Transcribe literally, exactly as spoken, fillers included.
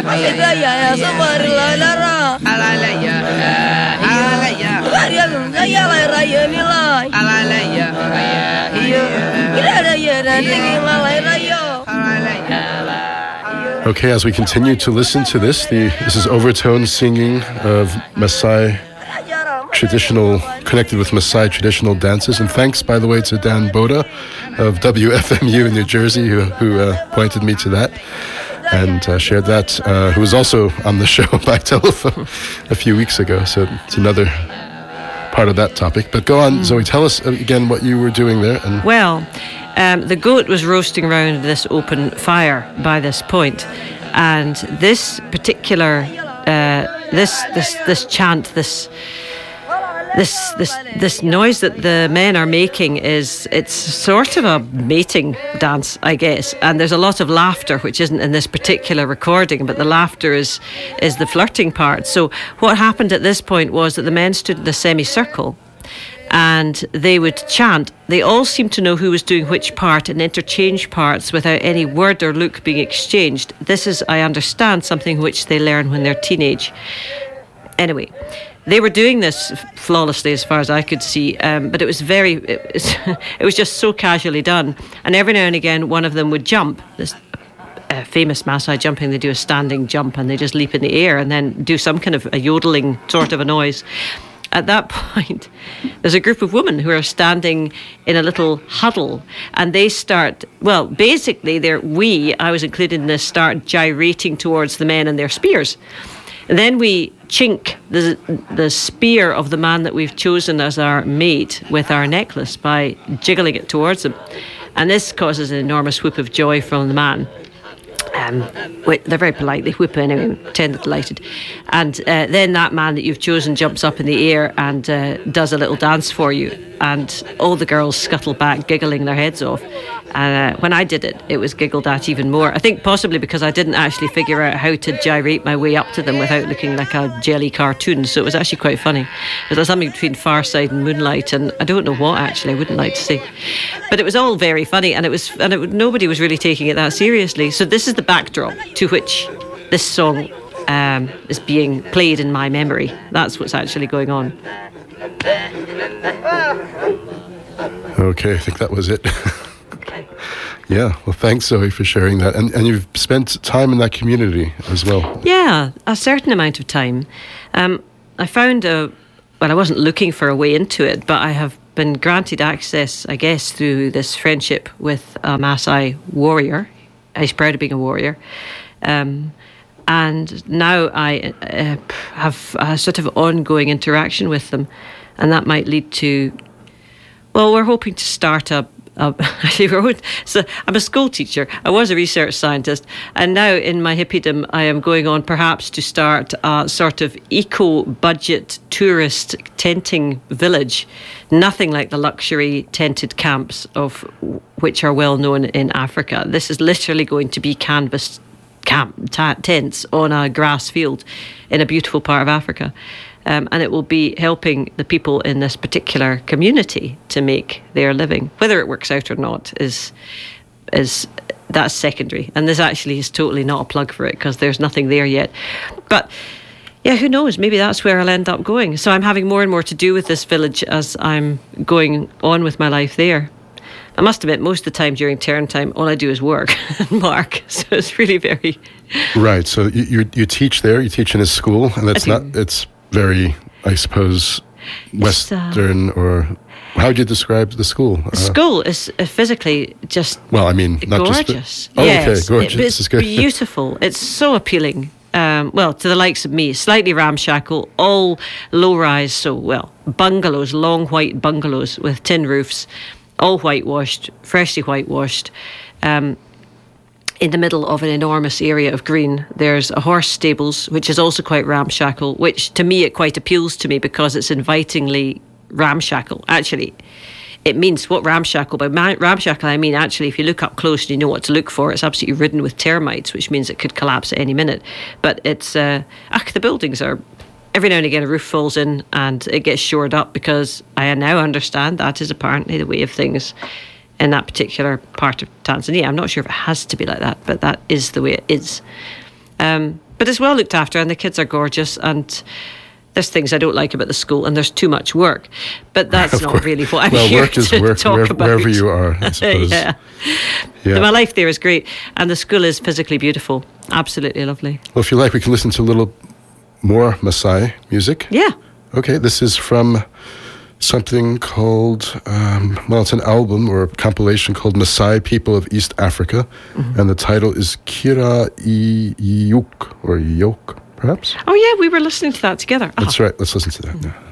Raya sabar la lara alalaya alalaya raya raya raya nilai alalaya iya raya raya raya alalaya. Okay, as we continue to listen to this, the this is overtone singing of Maasai traditional, connected with Maasai traditional dances. And thanks, by the way, to Dan Boda of W F M U in New Jersey, who, who uh, pointed me to that and uh, shared that, uh, who was also on the show by telephone a few weeks ago. So it's another part of that topic. But go on, mm. Zoe, tell us again what you were doing there. And well, um, the goat was roasting around this open fire by this point, and this particular, uh, this this this chant, this. This this this noise that the men are making is, it's sort of a mating dance, I guess, and there's a lot of laughter, which isn't in this particular recording, but the laughter is is the flirting part. So what happened at this point was that the men stood in a semicircle and they would chant. They all seemed to know who was doing which part and interchange parts without any word or look being exchanged. This is, I understand, something which they learn when they're teenage. Anyway, they were doing this flawlessly as far as I could see, um, but it was very, it was, it was just so casually done. And every now and again, one of them would jump. This uh, famous Maasai jumping, they do a standing jump and they just leap in the air and then do some kind of a yodeling sort of a noise. At that point, there's a group of women who are standing in a little huddle, and they start, well, basically, they're, we, I was included in this, start gyrating towards the men and their spears. And then we chink the the spear of the man that we've chosen as our mate with our necklace by jiggling it towards him. And this causes an enormous whoop of joy from the man. Um, they're very polite, they whoop anyway, pretend delighted. And uh, then that man that you've chosen jumps up in the air and uh, does a little dance for you. And all the girls scuttle back, giggling their heads off. And uh, when I did it, it was giggled at even more. I think possibly because I didn't actually figure out how to gyrate my way up to them without looking like a jelly cartoon. So it was actually quite funny. It was something between Far Side and Moonlight, and I don't know what actually. I wouldn't like to say, but it was all very funny, and it was, and it, nobody was really taking it that seriously. So this is the backdrop to which this song um, is being played in my memory. That's what's actually going on. okay, I think that was it. Yeah, well, thanks, Zoe, for sharing that. And and you've spent time in that community as well. Yeah, a certain amount of time. Um, I found a, well, I wasn't looking for a way into it, but I have been granted access, I guess, through this friendship with a Maasai warrior. He's proud of being a warrior. Um, and now I uh, have a sort of ongoing interaction with them. And that might lead to, well, we're hoping to start a Uh, actually, we're, so I'm a school teacher. I was a research scientist, and now in my hippiedom, I am going on perhaps to start a sort of eco-budget tourist tenting village. Nothing like the luxury tented camps of which are well known in Africa. This is literally going to be canvas camp t- tents on a grass field in a beautiful part of Africa. Um, and it will be helping the people in this particular community to make their living. Whether it works out or not is is that's secondary. And this actually is totally not a plug for it because there's nothing there yet. But yeah, who knows? Maybe that's where I'll end up going. So I'm having more and more to do with this village as I'm going on with my life there. I must admit, most of the time during term time, all I do is work and mark. So it's really very... Right. So you you, you teach there, you teach in a school, and that's not... it's. Very, I suppose, Western, uh, or how would you describe the school? The uh, school is uh, physically just well, I mean, not gorgeous. Just the, oh, yes, okay, gorgeous. It, it's this is good. Beautiful. It's so appealing. Um, well, to the likes of me, slightly ramshackle, all low-rise, so, well, bungalows, long white bungalows with tin roofs, all whitewashed, freshly whitewashed. Um, In the middle of an enormous area of green, there's a horse stables, which is also quite ramshackle, which to me, it quite appeals to me because it's invitingly ramshackle. Actually, it means what ramshackle, by ramshackle I mean actually if you look up close and you know what to look for, it's absolutely ridden with termites, which means it could collapse at any minute. But it's, uh, ach, the buildings are, every now and again a roof falls in and it gets shored up because I now understand that is apparently the way of things in that particular part of Tanzania. I'm not sure if it has to be like that, but that is the way it is. Um, but it's well looked after, and the kids are gorgeous, and there's things I don't like about the school, and there's too much work. But that's Of not course. really what I'm well, here work is to work talk wherever, about. wherever you are, I suppose. yeah. Yeah. My life there is great, and the school is physically beautiful. Absolutely lovely. Well, if you like, we can listen to a little more Maasai music. Yeah. Okay, this is from something called, um, well, it's an album or a compilation called Maasai People of East Africa, mm-hmm. and the title is Kira I Yuk, or Yoke, perhaps? Oh, yeah, we were listening to that together. That's oh. right, let's listen to that now.